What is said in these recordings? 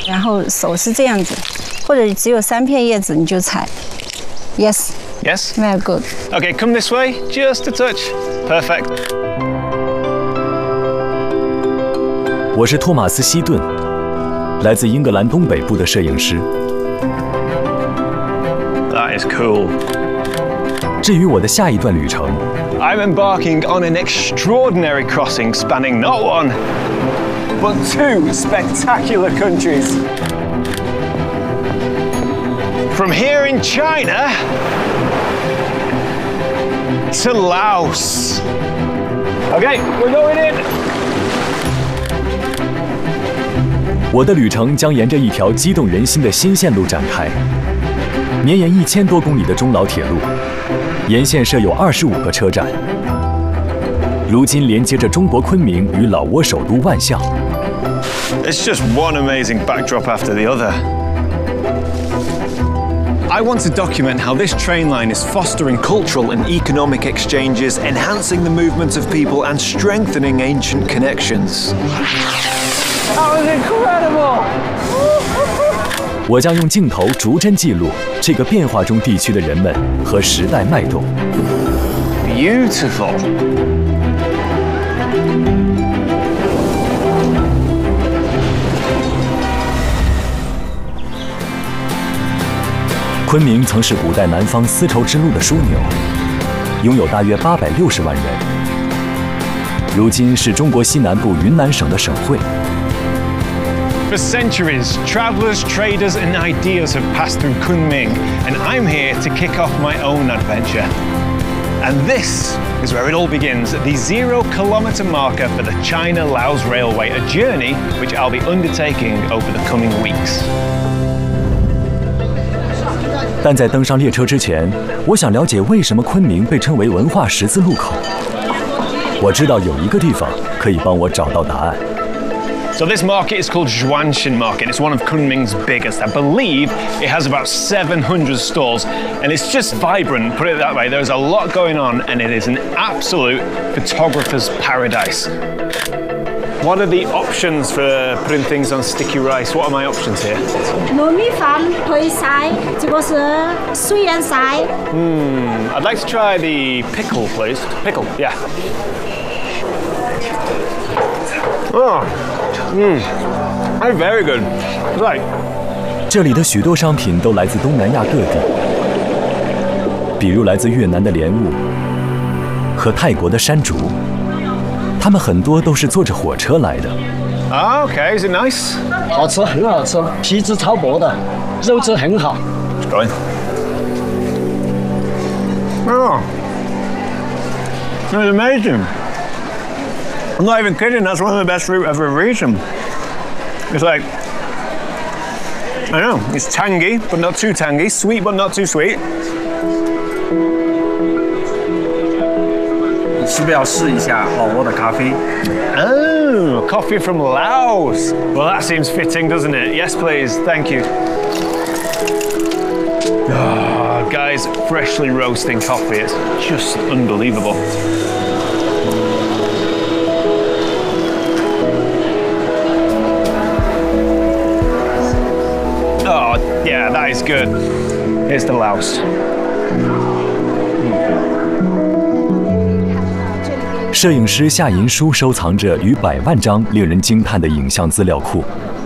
然后手是这样子，或者只有3片叶子你就踩。Yes. Yes? Very good. Okay, come this way, just a touch. Perfect. 我是托马斯·希顿，来自英格兰东北部的摄影师。 That is cool. 至于我的下一段旅程， I'm embarking on an extraordinary crossing spanning not one, but 2 spectacular countries. From here in China to Laos. Okay, we're going in. 我的旅程将沿着一条激动人心的新线路展开，绵延1000多公里的中老铁路，沿线设有25个车站，如今连接着中国昆明与老挝首都万象。 It's just one amazing backdrop after the other. I want to document how this train line is fostering cultural and economic exchanges, enhancing the movement of people and strengthening ancient connections. That was incredible! 我将用镜头逐帧记录这个变化中地区的人们和时代脉动。 Beautiful. 昆明曾是古代南方丝绸之路的枢纽，拥有大约860万人。如今是中国西南部云南省的省会。 For centuries, travelers, traders, and ideas have passed through Kunming, and I'm here to kick off my own adventure. And this is where it all begins, the 0-kilometer marker for the China-Laos Railway, a journey which I'll be undertaking over the coming weeks. 但在登上列车之前，我想了解为什么昆明被称为文化十字路口。我知道有一个地方可以帮我找到答案。 So this market is called Zhuanshan Market. It's one of Kunming's biggest. I believe it has about 700 stalls, and it's just vibrant, put it that way. There's a lot going on, and it is an absolute photographer's paradise. What are the options for putting things on sticky rice? What are my options here? 糯米饭可以晒，这个是水盐晒。 I'd like to try the pickle, please. Pickle, yeah. Oh, that's very good. Right. 这里的许多商品都来自东南亚各地，比如来自越南的莲雾和泰国的山竹，它们很多都是坐着火车来的。 Okay, is it nice? 好吃，很好吃，皮质超薄的，肉质很好。 Go in. Oh, that's amazing. I'm not even kidding, that's one of the best fruit I've ever eaten. It's like, I don't know, it's tangy, but not too tangy, sweet, but not too sweet. 是不是要试一下老挝的咖啡？ Oh, coffee from Laos. Well, that seems fitting, doesn't it? Yes, please, thank you. Oh, guys, freshly roasting coffee, it's just unbelievable. Oh, yeah, that is good. Here's the Laos. 摄影师夏银书收藏着逾100万张令人惊叹的影像资料库，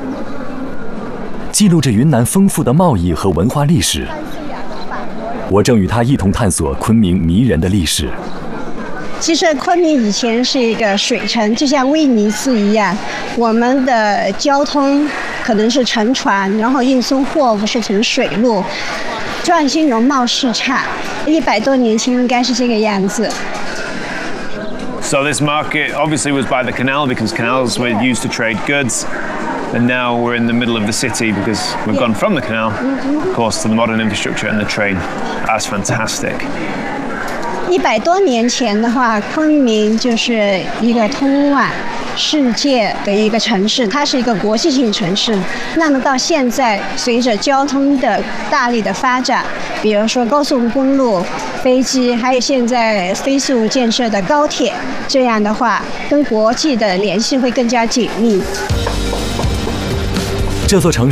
记录着云南丰富的贸易和文化历史。我正与他一同探索昆明迷人的历史。 其实昆明以前是一个水城，就像威尼斯一样，我们的交通可能是乘船，然后运送货物是乘水路，壮兴容貌市场，100多年前应该是这个样子。 So this market obviously was by the canal because canals were used to trade goods. And now we're in the middle of the city because we've gone from the canal, of course, to the modern infrastructure and the train. That's fantastic. 100多年前的话，昆明就是一个通往世界的一个城市，它是一个国际性城市。那么到现在，随着交通的大力的发展，比如说高速公路、飞机，还有现在飞速建设的高铁，这样的话，跟国际的联系会更加紧密。 这座城市